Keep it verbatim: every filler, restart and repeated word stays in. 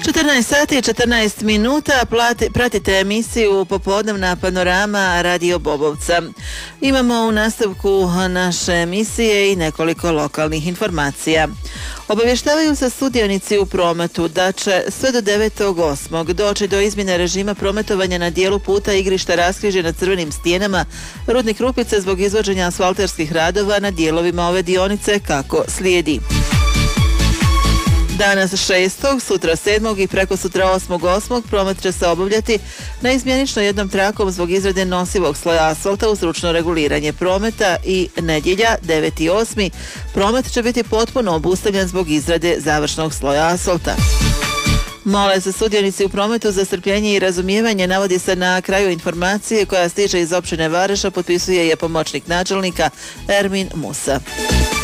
četrnaest sati i četrnaest minuta, plati, pratite emisiju Popodnevna panorama Radio Bobovca. Imamo u nastavku naše emisije i nekoliko lokalnih informacija. Obavještavaju se sudionici u prometu da će sve do devetog osmog doći do izmjene režima prometovanja na dijelu puta igrišta Raskrižje na Crvenim stijenama Rudnik Rupice zbog izvođenja asfalterskih radova na dijelovima ove dionice kako slijedi. Danas šestog, sutra sedmog i preko sutra osmog osmog promet će se obavljati na izmjenično jednom trakom zbog izrade nosivog sloja asfalta uz ručno reguliranje prometa i nedjelja deveti osmi promet će biti potpuno obustavljen zbog izrade završnog sloja asfalta. Mole se sudionici u prometu za strpljenje i razumijevanje, navodi se na kraju informacije koja stiže iz općine Vareša, potpisuje je pomoćnik načelnika Ermin Musa.